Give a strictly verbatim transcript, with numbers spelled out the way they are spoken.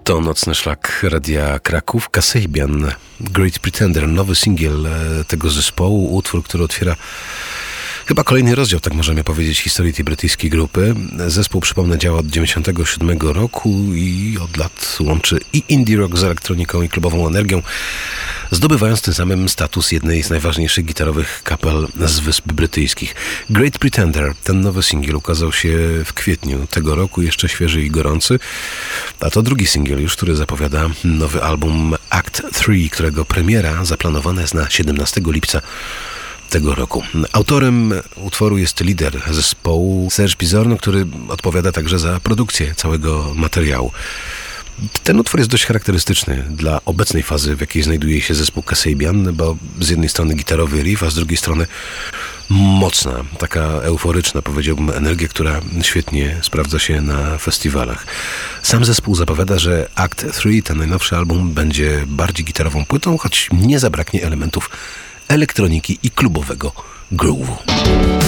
To nocny szlak Radia Kraków. Kasabian, Great Pretender, nowy singiel tego zespołu, utwór, który otwiera chyba kolejny rozdział, tak możemy powiedzieć, historii tej brytyjskiej grupy. Zespół, przypomnę, działa od dziewięćdziesiątego siódmego roku i od lat łączy i indie rock z elektroniką i klubową energią, zdobywając tym samym status jednej z najważniejszych gitarowych kapel z Wysp Brytyjskich. Great Pretender, ten nowy singiel ukazał się w kwietniu tego roku, jeszcze świeży i gorący, a to drugi singiel już, który zapowiada nowy album Act trzy, którego premiera zaplanowana jest na siedemnastego lipca tego roku. Autorem utworu jest lider zespołu Serge Pizorno, który odpowiada także za produkcję całego materiału. Ten utwór jest dość charakterystyczny dla obecnej fazy, w jakiej znajduje się zespół Kasabian, bo z jednej strony gitarowy riff, a z drugiej strony mocna, taka euforyczna, powiedziałbym, energia, która świetnie sprawdza się na festiwalach. Sam zespół zapowiada, że Act trzy, ten najnowszy album, będzie bardziej gitarową płytą, choć nie zabraknie elementów elektroniki i klubowego groove'u.